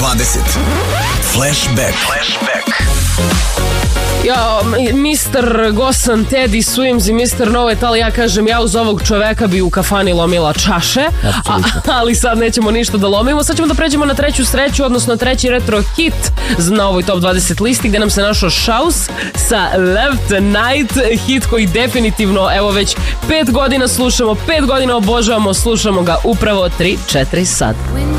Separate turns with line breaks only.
Flashback.
Ja, Mr. Gosan, Teddy Swims i Mr. Novet, ali ja kažem, ja uz ovog čoveka bi u kafani lomila čaše, ali sad nećemo ništa da lomimo. Sad ćemo da pređemo na treću sreću, odnosno treći retro hit na ovoj Top 20 listi, gde nam se našao Shouse sa Left Night, hit koji definitivno, evo već 5 godina slušamo, 5 godina obožavamo, slušamo ga upravo 3-4 sad.